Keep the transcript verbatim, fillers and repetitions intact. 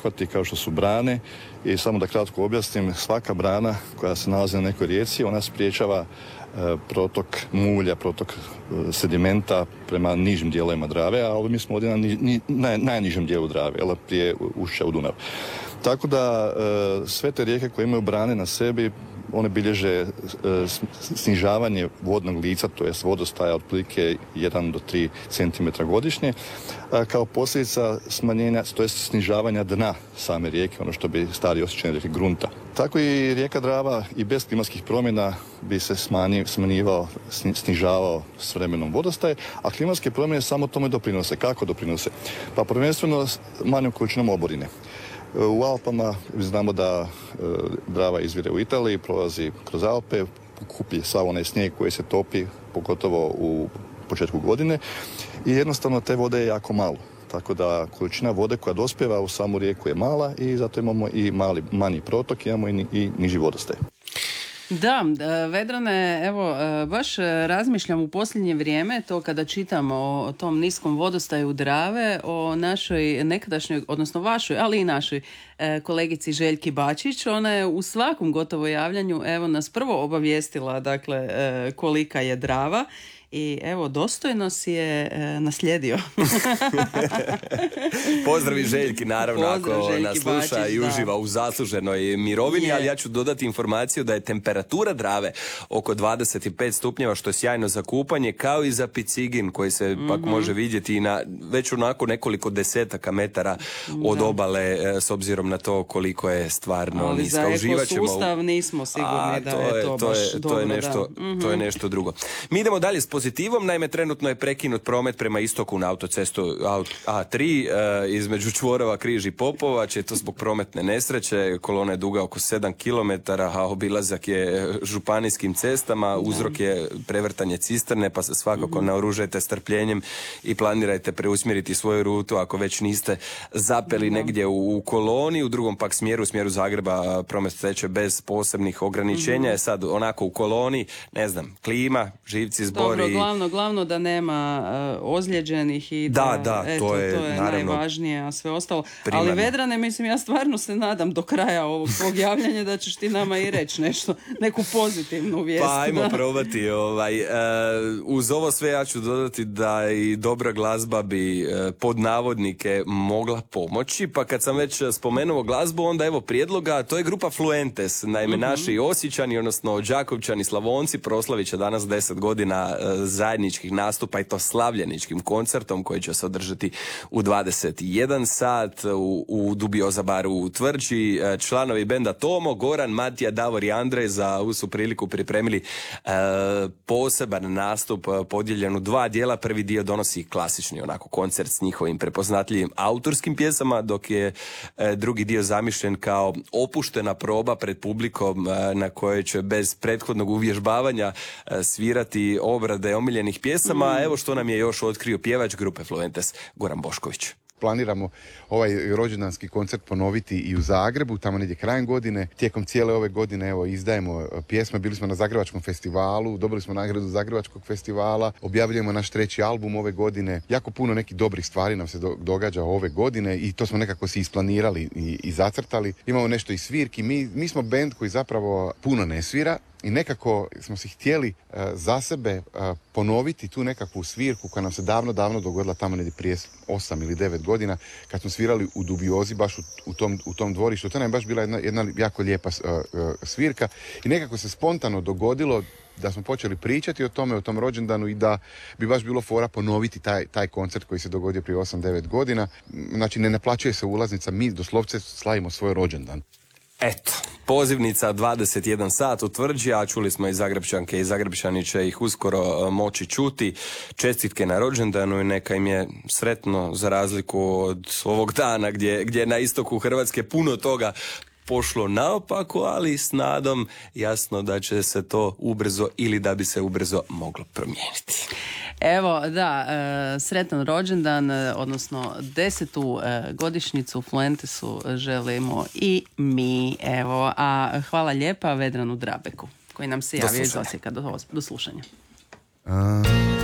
zahvati kao što su brane. I samo da kratko objasnim, svaka brana koja se nalazi na nekoj rijeci, ona spriječava protok mulja, protok sedimenta prema nižim dijelovima Drave, a ovdje mi smo ovdje na ni, ni, naj, najnižem dijelu Drave, jel, prije ušća u Dunav. Tako da sve te rijeke koje imaju brane na sebi, one bilježe snižavanje vodnog lica, to jest vodostaja otprilike jedan do tri centimetra godišnje, kao posljedica smanjenja, to jest snižavanja dna same rijeke, ono što bi stari osjećani rekli grunta. Tako i rijeka Drava i bez klimatskih promjena bi se smanjivao, snižavao s vremenom vodostaj, a klimatske promjene samo tome doprinose. Kako doprinose? Pa prvenstveno manjom količinom oborine. U Alpama znamo da e, Drava izvire u Italiji, prolazi kroz Alpe, kupi sav onaj snijeg koji se topi, pogotovo u početku godine, i jednostavno te vode je jako malo. Tako da količina vode koja dospijeva u samu rijeku je mala i zato imamo i mali, manji protok, imamo i, i niži vodostaj. Da, Vedrane, evo, baš razmišljam u posljednje vrijeme, to kada čitam o tom niskom vodostaju Drave, o našoj nekadašnjoj, odnosno vašoj, ali i našoj kolegici Željki Bačić. Ona je u svakom gotovo javljanju, evo, nas prvo obavijestila, dakle, kolika je Drava. I evo, dostojno si je e, naslijedio. Pozdravi Željki, naravno, Pozdrav, ako Željki nas sluša Bačić, i da. uživa u zasluženoj mirovini, Je. ali ja ću dodati informaciju da je temperatura Drave oko dvadeset pet stupnjeva, što je sjajno za kupanje, kao i za Picigin, koji se mm-hmm. pak može vidjeti na već onako nekoliko desetaka metara od da. obale, e, s obzirom na to koliko je stvarno ali niska. za Uživat ćemo ekosustav nismo sigurni A, da to je to, to baš je, dobro. To je, nešto, mm-hmm. to je nešto drugo. Mi idemo dalje s pozitivom. Naime, trenutno je prekinut promet prema istoku na autocestu A tri e, između čvorova Križ i Popovač. Je to zbog prometne nesreće. Kolona je duga oko sedam kilometara, a obilazak je županijskim cestama. Uzrok je prevrtanje cisterne, pa se svakako mm-hmm. naoružajte strpljenjem i planirajte preusmjeriti svoju rutu ako već niste zapeli mm-hmm. negdje u, u koloni. U drugom pak smjeru, u smjeru Zagreba, promet teče bez posebnih ograničenja. Mm-hmm. Je sad onako u koloni, ne znam, klima, živci, zbori. Dobro, glavno, glavno da nema uh, ozlijeđenih i da, da, da eto, to je, to je naravno, najvažnije, a sve ostalo. primarno. Ali Vedrane, mislim, ja stvarno se nadam do kraja ovog svog javljanja da ćeš ti nama i reći nešto, neku pozitivnu vijest. Pa ajmo da. probati. Ovaj, uh, uz ovo sve ja ću dodati da i dobra glazba bi uh, pod navodnike mogla pomoći, pa kad sam već spomenuo glazbu, onda evo prijedloga, to je grupa Fluentes. Naime, mm-hmm. naši Osječani, odnosno Đakovčani, Slavonci, proslavit će danas deset godina uh, zajedničkih nastupa i to slavljeničkim koncertom koji će se održati u dvadeset jedan sat u, u Dubioza baru u Tvrđi. Članovi benda Tomo, Goran, Matija, Davor i Andrej za ovu su priliku pripremili e, poseban nastup podijeljen u dva dijela. Prvi dio donosi klasični onako koncert s njihovim prepoznatljivim autorskim pjesama, dok je e, drugi dio zamišljen kao opuštena proba pred publikom e, na kojoj će bez prethodnog uvježbavanja e, svirati obrade omiljenih pjesama. Mm. Evo što nam je još otkrio pjevač grupe Fluentes, Goran Bošković. Planiramo ovaj rođendanski koncert ponoviti i u Zagrebu, tamo negdje krajem godine. Tijekom cijele ove godine evo izdajemo pjesme, bili smo na Zagrebačkom festivalu, dobili smo nagradu Zagrebačkog festivala, objavljujemo naš treći album ove godine. Jako puno nekih dobrih stvari nam se do, događa ove godine i to smo nekako si isplanirali i, i zacrtali. Imamo nešto i svirki, mi, mi smo bend koji zapravo puno ne svira, i nekako smo si htjeli uh, za sebe uh, ponoviti tu nekakvu svirku koja nam se davno, davno dogodila tamo negdje prije osam ili devet godina kad smo svirali u Dubiozi baš u, u, tom, u tom dvorištu. To nam je baš bila jedna, jedna jako lijepa uh, uh, svirka i nekako se spontano dogodilo da smo počeli pričati o tome, o tom rođendanu i da bi baš bilo fora ponoviti taj, taj koncert koji se dogodio prije osam devet godina. Znači ne naplaćuje se ulaznica, mi doslovce slavimo svoj rođendan. Eto, pozivnica dvadeset jedan sat u Tvrđi, a čuli smo i Zagrebčanke i Zagrebčani će ih uskoro moći čuti. Čestitke na rođendanu i neka im je sretno za razliku od ovog dana gdje, gdje je na istoku Hrvatske puno toga pošlo naopako, ali s nadom jasno da će se to ubrzo ili da bi se ubrzo moglo promijeniti. Evo, da, e, sretan rođendan, e, odnosno desetu e, godišnjicu Fluentesu želimo i mi, evo, a hvala lijepa Vedranu Drabeku koji nam se javio iz Osijeka. Do, do slušanja.